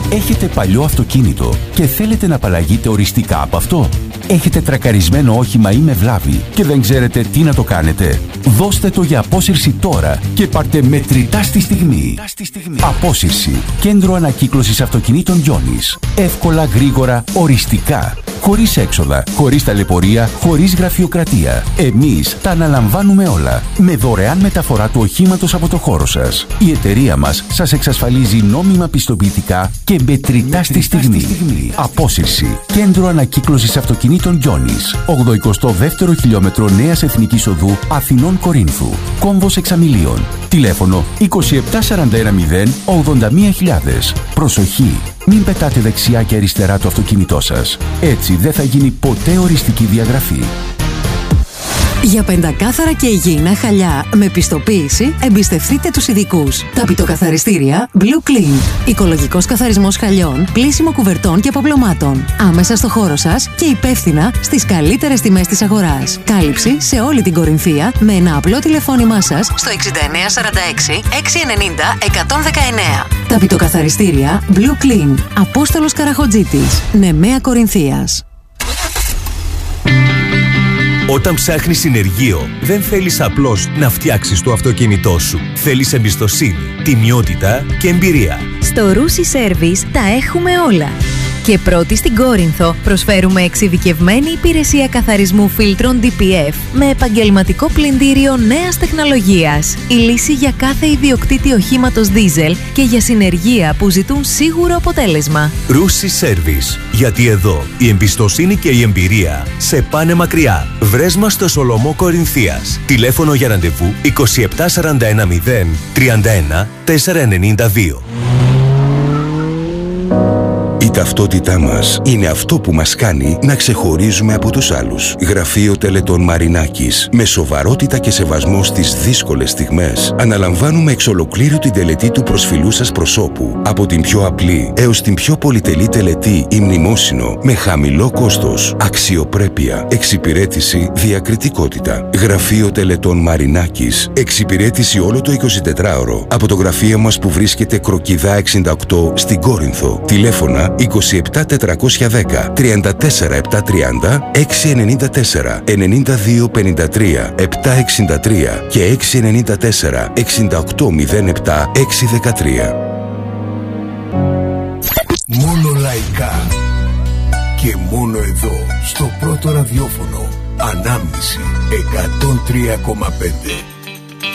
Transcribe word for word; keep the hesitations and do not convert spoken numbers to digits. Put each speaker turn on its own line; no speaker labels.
Έχετε παλιό αυτοκίνητο και θέλετε να απαλλαγείτε οριστικά από αυτό? Έχετε τρακαρισμένο όχημα ή με βλάβη και δεν ξέρετε τι να το κάνετε? Δώστε το για απόσυρση τώρα και πάρτε μετρητά στη στιγμή. Απόσυρση. Κέντρο ανακύκλωσης αυτοκινήτων Γιώνης. Εύκολα, γρήγορα, οριστικά. Χωρίς έξοδα, χωρίς ταλαιπωρία, χωρίς γραφειοκρατία. Εμείς τα αναλαμβάνουμε όλα. Με δωρεάν μεταφορά του οχήματος από το χώρο σας. Η εταιρεία μας σας εξασφαλίζει νόμιμα πιστοποιητικά και μετρητά στη στιγμή. στιγμή. Απόσυρση. Κέντρο ανακύκλωσης αυτοκινήτων Γιώνης. ογδοηκοστό δεύτερο χιλιόμετρο Νέας Εθνικής Οδού Αθηνών Κορίνθου. Κόμβος Εξαμηλίων. Τηλέφωνο είκοσι επτά σαράντα ένα μηδέν ογδόντα μία χιλιάδες. Προσοχή! Μην πετάτε δεξιά και αριστερά το αυτοκίνητό σας. Έτσι δεν θα γίνει ποτέ οριστική διαγραφή.
Για πεντακάθαρα και υγιεινά χαλιά με πιστοποίηση, εμπιστευτείτε τους ειδικούς. Τα πιτοκαθαριστήρια Blue Clean. Οικολογικός καθαρισμός χαλιών, πλύσιμο κουβερτών και αποπλωμάτων. Άμεσα στο χώρο σας και υπεύθυνα στις καλύτερες τιμές της αγοράς. Κάλυψη σε όλη την Κορινθία με ένα απλό τηλεφώνημά σας στο εξήντα εννέα σαράντα έξι εξακόσια ενενήντα εκατόν δεκαεννέα. Τα πιτοκαθαριστήρια Blue Clean. Απόστολος Καραχοτζίτης, Νεμαία Κορινθίας.
Όταν ψάχνεις συνεργείο, δεν θέλεις απλώς να φτιάξεις το αυτοκίνητό σου. Θέλεις εμπιστοσύνη, τιμιότητα και εμπειρία.
Στο Rusi Service τα έχουμε όλα. Και πρώτη στην Κόρινθο προσφέρουμε εξειδικευμένη υπηρεσία καθαρισμού φίλτρων ντι πι εφ με επαγγελματικό πλυντήριο νέας τεχνολογίας. Η λύση για κάθε ιδιοκτήτη οχήματος δίζελ και για συνεργεία που ζητούν σίγουρο αποτέλεσμα.
Rusi Service. Γιατί εδώ η εμπιστοσύνη και η εμπειρία σε πάνε μακριά. Βρες μας στο Σολομό Κορινθίας. Τηλέφωνο για ραντεβού είκοσι επτά σαράντα ένα μηδέν τριάντα ένα τετρακόσια ενενήντα δύο.
Η ταυτότητά μας είναι αυτό που μας κάνει να ξεχωρίζουμε από τους άλλους. Γραφείο Τελετών Μαρινάκης. Με σοβαρότητα και σεβασμό στις δύσκολες στιγμές, αναλαμβάνουμε εξ ολοκλήρου την τελετή του προσφυλού σας προσώπου. Από την πιο απλή έως την πιο πολυτελή τελετή ή μνημόσυνο, με χαμηλό κόστος, αξιοπρέπεια, εξυπηρέτηση, διακριτικότητα. Γραφείο Τελετών Μαρινάκης. Εξυπηρέτηση όλο το εικοσιτετράωρο από το γραφείο μας που βρίσκεται Κροκιδά εξήντα οκτώ στην Κόρινθο. Τηλέφωνα είκοσι επτά τετρακόσια δέκα τριάντα τέσσερα επτακόσια τριάντα έξι ενενήντα τέσσερα ενενήντα δύο πενήντα τρία επτακόσια εξήντα τρία και έξι ενενήντα τέσσερα εξήντα οκτώ μηδέν επτά έξι δεκατρία.
Μόνο λαϊκά και μόνο εδώ στο πρώτο ραδιόφωνο. Ανάμνηση εκατόν τρία κόμμα πέντε.